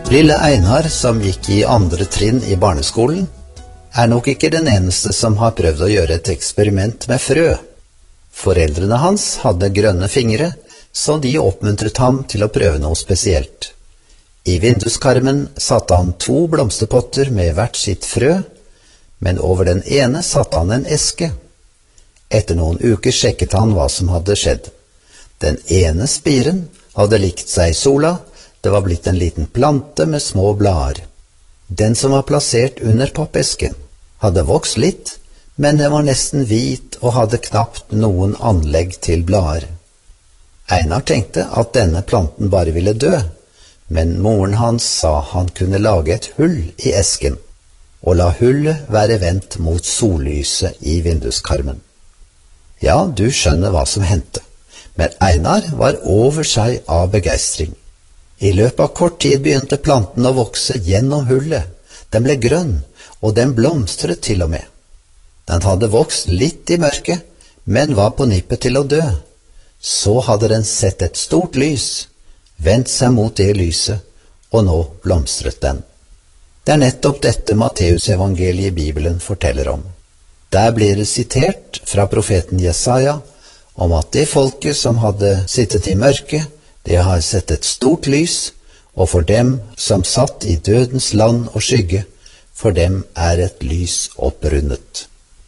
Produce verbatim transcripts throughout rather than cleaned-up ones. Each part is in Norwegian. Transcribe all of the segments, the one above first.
Lille Einar, som gikk i andre trinn i barneskolen, er nok ikke den eneste som har prøvd å gjøre et eksperiment med frø. Foreldrene hans hadde grønne fingre, så de oppmuntret ham til å prøve noe spesielt. I vinduskarmen satte han to blomsterpotter med hvert sitt frø, men over den ene satte han en eske. Etter noen uker sjekket han hva som hadde skjedd. Den ene spiren hadde likt seg i sola. Det var blitt en liten plante med små blader. Den som var plassert under pappesken, hadde vokst litt, men den var nesten hvit og hadde knapt noen anlegg til blader. Einar tenkte at denne planten bare ville dø, men moren hans sa han kunne lage et hull i esken, og la hullet være vendt mot sollyset i vinduskarmen. Ja, du skjønner hva som hendte, men Einar var over seg av begeistring. I løpet av kort tid begynte planten å vokse gjennom hullet. Den ble grønn, og den blomstret til og med. Den hadde vokst litt i mørket, men var på nippet til å dø. Så hadde den sett et stort lys, vendt seg mot det lyset, og nå blomstret den. Det er nettopp dette Matteusevangeliet i Bibelen forteller om. Der blir det sitert fra profeten Jesaja om at det folket som hadde sittet i mørket, det har sett et stort lys, og for dem som satt i dødens land og skygge, for dem er et lys opprundet.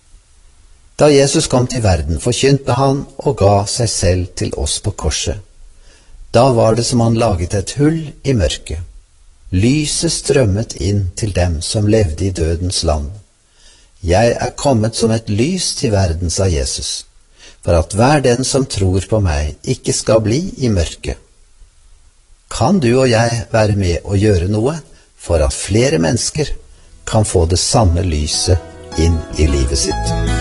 Da Jesus kom til verden, forkynte han og ga seg selv til oss på korset. Da var det som han laget et hull i mørket. Lyset strømmet inn til dem som levde i dødens land. Jeg er kommet som et lys til verden, sa Jesus, for at hver den som tror på meg ikke skal bli i mørket. Kan du og jeg være med å gjøre noe for at flere mennesker kan få det samme lyset inn i livet sitt?